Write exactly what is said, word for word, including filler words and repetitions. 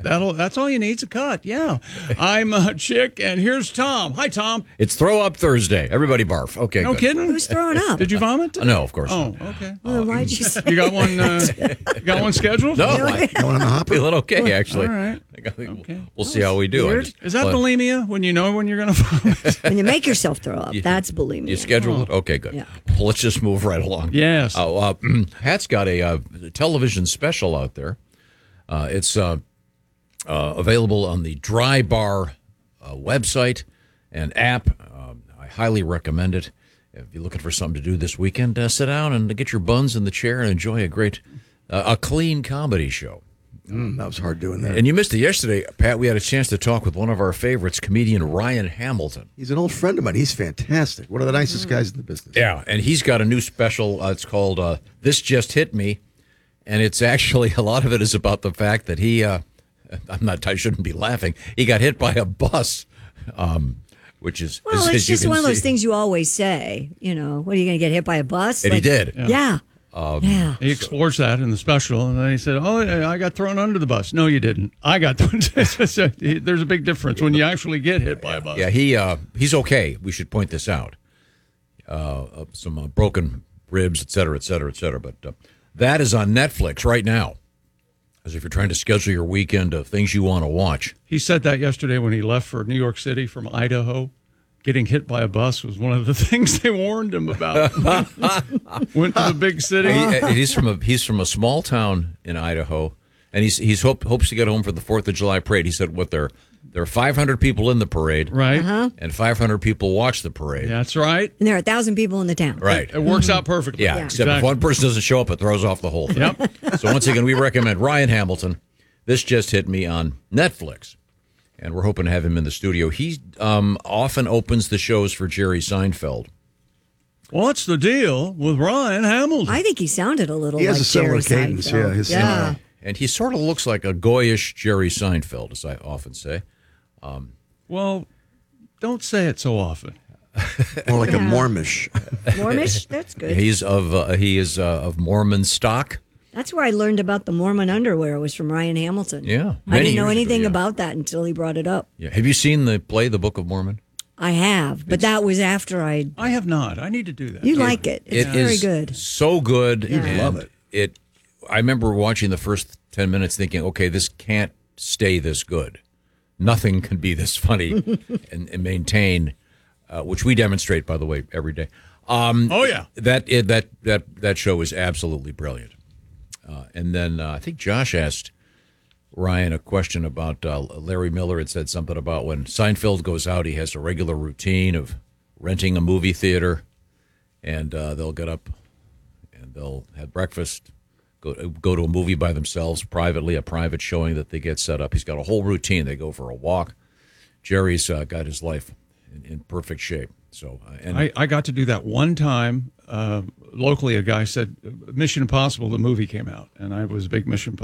That'll that's all you need is a cut. Yeah. I'm uh, Chick, and here's Tom. Hi, Tom. It's Throw Up Thursday. Everybody barf. Okay, No good. kidding? Who's throwing up? Did you vomit? Uh, no, of course Oh, not. okay. Well, why'd you say You got one uh, you got one scheduled? No, I, Going on the hopper? feeling okay, actually. All right. I got- Okay. We'll see how we do. I weird. just- Is that but bulimia when you know when you're going to vomit? when you make yourself throw up? That's bulimia. You scheduled it? Okay, good. Yeah. Well, let's just move right along. Yes. Uh, uh, Hat's got a uh, television special out there. Uh, it's uh, uh, available on the Dry Bar uh, website and app. Um, I highly recommend it. If you're looking for something to do this weekend, uh, sit down and get your buns in the chair and enjoy a great, uh, a clean comedy show. Mm, that was hard doing that. And you missed it yesterday, Pat. We had a chance to talk with one of our favorites, comedian Ryan Hamilton. He's an old friend of mine. He's fantastic. One of the nicest guys in the business. Yeah, and he's got a new special. Uh, it's called uh, "This Just Hit Me," and it's actually a lot of it is about the fact that he. Uh, I'm not. I shouldn't be laughing. He got hit by a bus, um, which is Well, as, it's as you just can one of those see- things you always say. You know, what are you going to get hit by a bus? And he did. Yeah. Yeah. Um, yeah. He explores that in the special, and then he said, "Oh, yeah, I got thrown under the bus." No, you didn't. I got thrown. There's a big difference when you actually get hit by a bus. Yeah, he uh, he's okay. We should point this out. Uh, uh, some uh, broken ribs, et cetera, et cetera, et cetera. But uh, that is on Netflix right now. As if you're trying to schedule your weekend of things you want to watch. He said that yesterday when he left for New York City from Idaho. Getting hit by a bus was one of the things they warned him about. Went to the big city. He, uh, he's from a he's from a small town in Idaho, and he's he's hope, hopes to get home for the Fourth of July parade. He said, "What there there are five hundred people in the parade, Right. Uh-huh. and five hundred people watch the parade." That's right. And there are a thousand people in the town. Right. It works out perfectly. Yeah, Yeah. except if Exactly. one person doesn't show up, it throws off the whole thing. Yep. So once again, we recommend Ryan Hamilton. This Just Hit Me on Netflix, and we're hoping to have him in the studio. He um, often opens the shows for Jerry Seinfeld. What's the deal with Ryan Hamilton? I think he sounded a little He has like a similar Jerry cadence, Seinfeld. yeah, his yeah. similar- And he sort of looks like a goyish Jerry Seinfeld, as I often say. Well, don't say it so often. More like a Mormish. Mormonish? That's good. He's of uh, he is uh, of Mormon stock. That's where I learned about the Mormon underwear was from Ryan Hamilton. Yeah, I many didn't know years ago, anything yeah. about that until he brought it up. Yeah. Have you seen the play, The Book of Mormon? I have, but that was after I. I have not. I need to do that. You like it? It's It very is good. so good. Yeah. and Love it. It. I remember watching the first ten minutes, thinking, "Okay, this can't stay this good. Nothing can be this funny and, and maintain." Uh, which we demonstrate, by the way, every day. Um, Oh, yeah. That it, that that that show is absolutely brilliant. Uh, and then uh, I think Josh asked Ryan a question about uh, Larry Miller had said something about when Seinfeld goes out, he has a regular routine of renting a movie theater, and uh, they'll get up and they'll have breakfast, go go to a movie by themselves privately, a private showing that they get set up. He's got a whole routine. They go for a walk. Jerry's uh, got his life in, in perfect shape. So, uh, and I, I got to do that one time. Uh, locally, a guy said, Mission Impossible, the movie came out, and I was a big Mission